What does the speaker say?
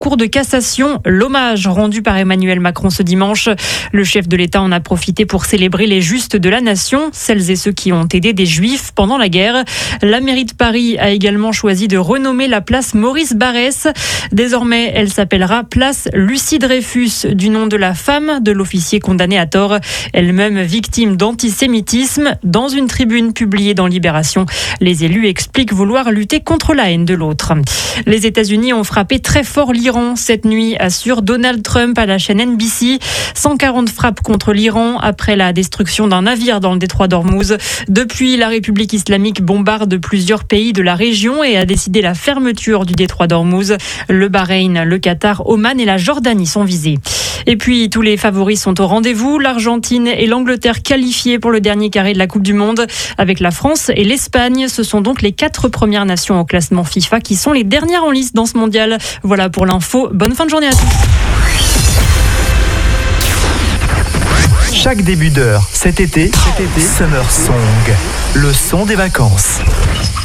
Cour de cassation, l'hommage rendu par Emmanuel Macron ce dimanche. Le chef de l'État en a profité pour célébrer les justes de la nation, celles et ceux qui ont aidé des Juifs pendant la guerre. La mairie de Paris a également choisi de renommer la place Maurice Barrès. Désormais, elle s'appellera place Lucie Dreyfus, du nom de la femme de l'officier condamné à tort, elle-même victime d'antisémitisme. Dans une tribune publiée dans Libération, les élus expliquent vouloir lutter contre la haine de l'autre. Les États-Unis ont frappé très fort l'Iran cette nuit, assure Donald Trump à la chaîne NBC. 140 frappes contre l'Iran après la destruction d'un navire dans le détroit d'Ormuz. Depuis, la République islamique bombarde plusieurs pays de la région et a décidé la fermeture du détroit d'Ormuz. Le Bahreïn, le Qatar, Oman et la Jordanie sont visés. Et puis, tous les favoris sont au rendez-vous. L'Argentine et l'Angleterre qualifiées pour le dernier carré de la Coupe du Monde. Avec la France et l'Espagne, ce sont donc les 4 premières nations au classement FIFA qui sont les dernières en lice dans ce mondial. Voilà pour l'info. Bonne fin de journée à tous. Chaque début d'heure cet été, Summer Song, le son des vacances.